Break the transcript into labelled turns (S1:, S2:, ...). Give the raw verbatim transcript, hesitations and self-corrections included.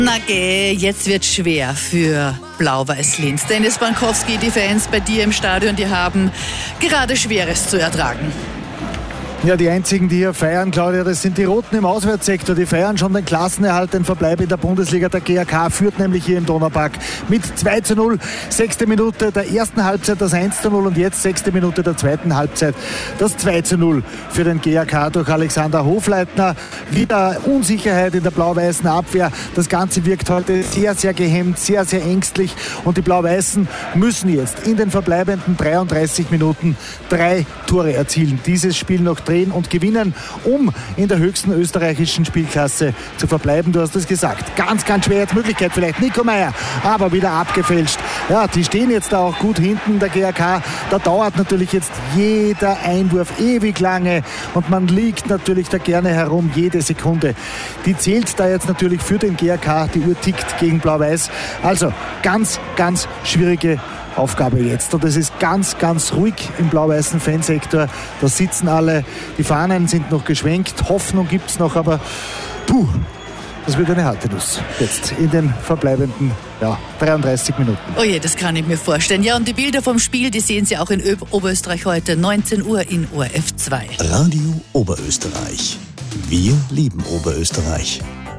S1: Na geh, jetzt wird schwer für Blau-Weiß-Linz. Dennis Bankowski, die Fans bei dir im Stadion, die haben gerade Schweres zu ertragen.
S2: Ja, die einzigen, die hier feiern, Claudia, das sind die Roten im Auswärtssektor. Die feiern schon den Klassenerhalt, den Verbleib in der Bundesliga. Der G A K führt nämlich hier im Donaupark mit zwei zu null. Sechste Minute der ersten Halbzeit das eins zu null und jetzt sechste Minute der zweiten Halbzeit das zwei zu null für den G A K durch Alexander Hofleitner. Wieder Unsicherheit in der blau-weißen Abwehr. Das Ganze wirkt heute sehr, sehr gehemmt, sehr, sehr ängstlich und die Blau-Weißen müssen jetzt in den verbleibenden dreiunddreißig Minuten drei Tore erzielen. Dieses Spiel noch drehen und gewinnen, um in der höchsten österreichischen Spielklasse zu verbleiben. Du hast es gesagt. Ganz, ganz schwer jetzt Möglichkeit vielleicht. Nico Meier, aber wieder abgefälscht. Ja, die stehen jetzt da auch gut hinten, der G A K. Da dauert natürlich jetzt jeder Einwurf ewig lange und man liegt natürlich da gerne herum, jede Sekunde. Die zählt da jetzt natürlich für den G A K. Die Uhr tickt gegen Blau-Weiß. Also ganz, ganz schwierige Aufgabe jetzt. Und es ist ganz, ganz ruhig im blau-weißen Fansektor. Da sitzen alle. Die Fahnen sind noch geschwenkt. Hoffnung gibt es noch, aber puh, das wird eine harte Nuss. Jetzt in den verbleibenden ja, dreiunddreißig Minuten.
S1: Oh je, das kann ich mir vorstellen. Ja, und die Bilder vom Spiel, die sehen Sie auch in Ö- Oberösterreich heute, neunzehn Uhr in O R F zwei.
S3: Radio Oberösterreich. Wir lieben Oberösterreich.